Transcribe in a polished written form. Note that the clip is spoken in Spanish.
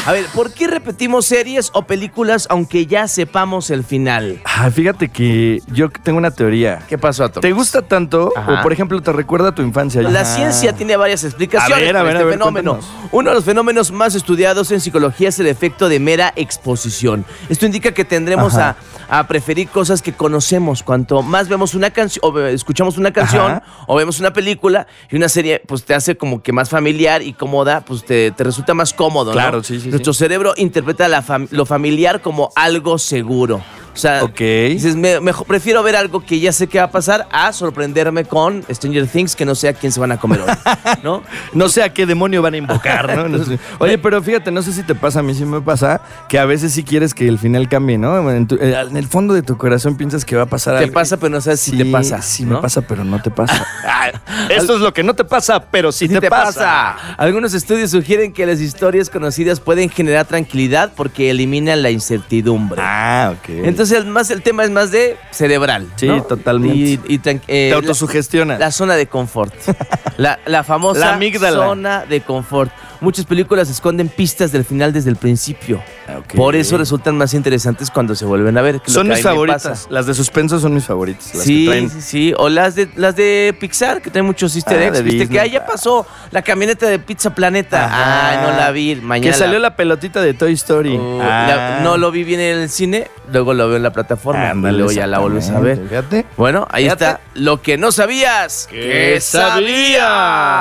A ver, ¿por qué repetimos series o películas aunque ya sepamos el final? Fíjate que yo tengo una teoría. ¿Qué pasó, Atom? ¿Te gusta tanto? Ajá. O, por ejemplo, te recuerda a tu infancia. La ciencia tiene varias explicaciones A ver, este fenómeno. cuéntanos. Uno de los fenómenos más estudiados en psicología es el efecto de mera exposición. Esto indica que tendremos a preferir cosas que conocemos. Cuanto más vemos una canción, o escuchamos una canción, o vemos una película y una serie, pues te hace como que más familiar y cómoda, pues te resulta más cómodo, Claro, ¿no? sí. Nuestro cerebro interpreta lo familiar como algo seguro. O sea, Ok. dices, mejor, prefiero ver algo que ya sé que va a pasar a sorprenderme con Stranger Things que no sé a quién se van a comer hoy, ¿no? No sé a qué demonio van a invocar, ¿no? No sé. Oye, pero fíjate, no sé si te pasa, a mí sí me pasa, que a veces sí quieres que el final cambie, ¿no? En el fondo de tu corazón piensas que va a pasar algo. Te pasa, pero no sabes si te pasa. Sí, ¿no? me pasa, pero no te pasa. Esto es lo que no te pasa, pero sí te pasa. Algunos estudios sugieren que las historias conocidas pueden generar tranquilidad porque eliminan la incertidumbre. Ok. Entonces, el tema es más de cerebral. Sí, ¿no? totalmente. Te autosugestionas. La zona de confort. La famosa La amígdala. zona de confort. Muchas películas esconden pistas del final desde el principio. Ok. Por eso resultan más interesantes cuando se vuelven a ver. que es lo Son que a mis mí me favoritas. pasa. Las de suspenso son mis favoritas. Las que Sí, traen. sí. O las de Pixar, que traen muchos easter eggs. de Viste Disney. que ya pasó la camioneta de Pizza Planeta. Ajá. Ay, no la vi. Mañana Que salió la pelotita de Toy Story. no lo vi bien en el cine, luego lo veo en la plataforma. Ándale, y luego ya la vuelves a ver. Fíjate. Bueno, ahí Fíjate. está. Lo que no sabías. ¡Que sabía!